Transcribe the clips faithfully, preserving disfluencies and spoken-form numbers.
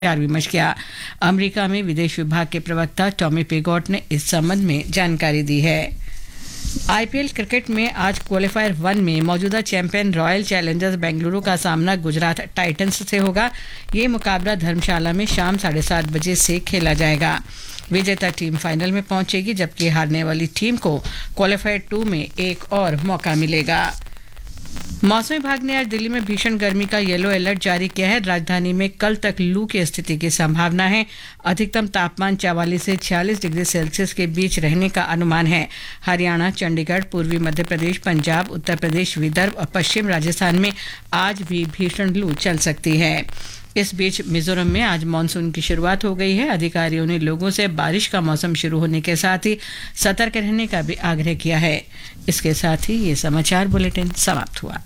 विचार विमर्श किया। अमेरिका में विदेश विभाग के प्रवक्ता टॉमी पेगॉट ने इस संबंध में जानकारी दी है। आईपीएल क्रिकेट में आज क्वालिफायर वन में मौजूदा चैंपियन रॉयल चैलेंजर्स बेंगलुरु का सामना गुजरात टाइटंस से होगा। ये मुकाबला धर्मशाला में शाम साढ़े सात बजे से खेला जाएगा। विजेता टीम फाइनल में पहुंचेगी, जबकि हारने वाली टीम को क्वालिफायर टू में एक और मौका मिलेगा। मौसम विभाग ने आज दिल्ली में भीषण गर्मी का येलो अलर्ट जारी किया है। राजधानी में कल तक लू की स्थिति की संभावना है। अधिकतम तापमान चवालीस से छियालीस डिग्री सेल्सियस के बीच रहने का अनुमान है। हरियाणा, चंडीगढ़, पूर्वी मध्य प्रदेश, पंजाब, उत्तर प्रदेश, विदर्भ और पश्चिम राजस्थान में आज भी भीषण लू चल सकती है। इस बीच मिजोरम में आज मानसून की शुरुआत हो गई है। अधिकारियों ने लोगों से बारिश का मौसम शुरू होने के साथ ही सतर्क रहने का भी आग्रह किया है। इसके साथ ही ये समाचार बुलेटिन समाप्त हुआ।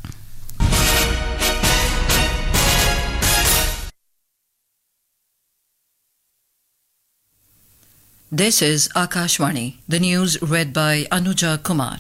This is Akashvani. The news read by Anuja Kumar.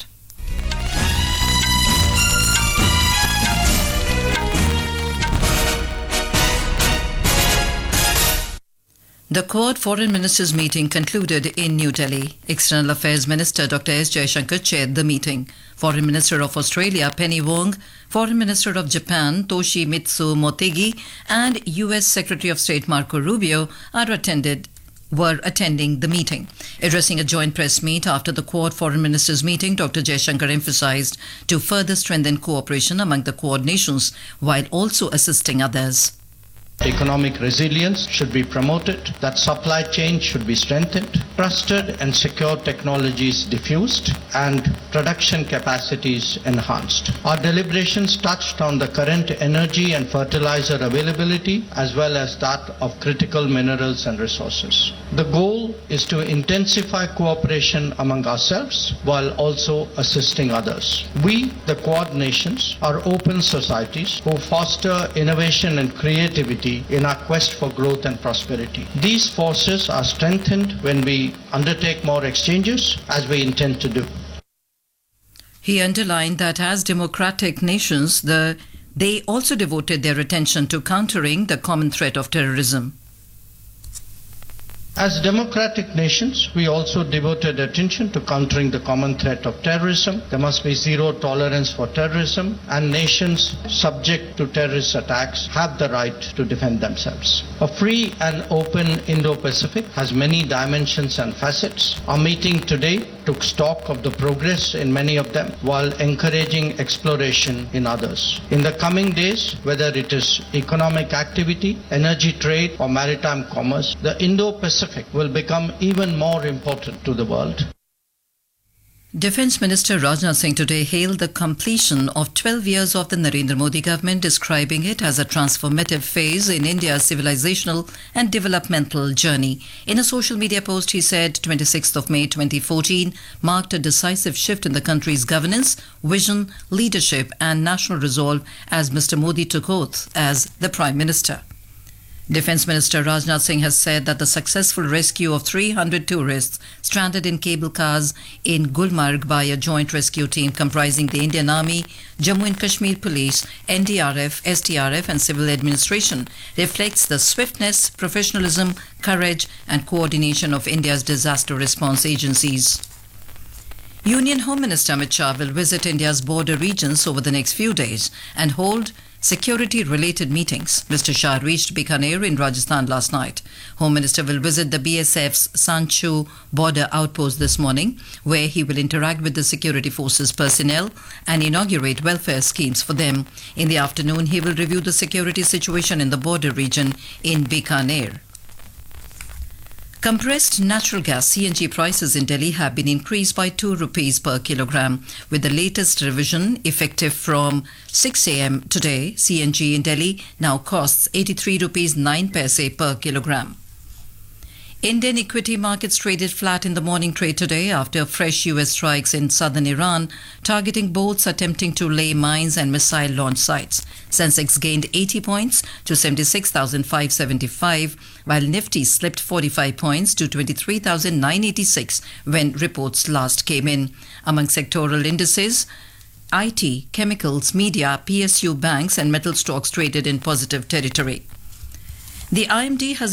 The Quad Foreign Ministers meeting concluded in New Delhi. External Affairs Minister Doctor S. Jaishankar chaired the meeting. Foreign Minister of Australia Penny Wong, Foreign Minister of Japan Toshimitsu Motegi, and U S Secretary of State Marco Rubio are attended were attending the meeting. Addressing a joint press meet after the Quad Foreign Ministers meeting, Doctor Jaishankar emphasized to further strengthen cooperation among the Quad nations while also assisting others. Economic resilience should be promoted, that supply chain should be strengthened, trusted and secure technologies diffused, and production capacities enhanced. Our deliberations touched on the current energy and fertilizer availability as well as that of critical minerals and resources. The goal is to intensify cooperation among ourselves while also assisting others. We, the Quad nations, are open societies who foster innovation and creativity in our quest for growth and prosperity. These forces are strengthened when we undertake more exchanges, as we intend to do. He underlined that as democratic nations, the, they also devoted their attention to countering the common threat of terrorism. As democratic nations, we also devoted attention to countering the common threat of terrorism. There must be zero tolerance for terrorism, and nations subject to terrorist attacks have the right to defend themselves. A free and open Indo-Pacific has many dimensions and facets. Our meeting today took stock of the progress in many of them while encouraging exploration in others. In the coming days, whether it is economic activity, energy trade, or maritime commerce, the Indo-Pacific will become even more important to the world. Defence Minister Rajnath Singh today hailed the completion of twelve years of the Narendra Modi government, describing it as a transformative phase in India's civilizational and developmental journey. In a social media post, he said twenty-sixth of May twenty fourteen marked a decisive shift in the country's governance, vision, leadership and national resolve as Mister Modi took oath as the Prime Minister. Defence Minister Rajnath Singh has said that the successful rescue of three hundred tourists stranded in cable cars in Gulmarg by a joint rescue team comprising the Indian Army, Jammu and Kashmir Police, N D R F, S D R F and civil administration reflects the swiftness, professionalism, courage and coordination of India's disaster response agencies. Union Home Minister Amit Shah will visit India's border regions over the next few days and hold security-related meetings. Mister Shah reached Bikaner in Rajasthan last night. Home Minister will visit the B S F's Sanchu border outpost this morning, where he will interact with the security forces personnel and inaugurate welfare schemes for them. In the afternoon, he will review the security situation in the border region in Bikaner. Compressed natural gas C N G prices in Delhi have been increased by two rupees per kilogram. With the latest revision effective from six a m today, C N G in Delhi now costs eighty-three rupees nine paise per kilogram. Indian equity markets traded flat in the morning trade today after fresh U S strikes in southern Iran, targeting boats attempting to lay mines and missile launch sites. Sensex gained eighty points to seventy-six thousand five hundred seventy-five, while Nifty slipped forty-five points to twenty-three thousand nine hundred eighty-six when reports last came in. Among sectoral indices, I T, chemicals, media, P S U banks and metal stocks traded in positive territory. The I M D has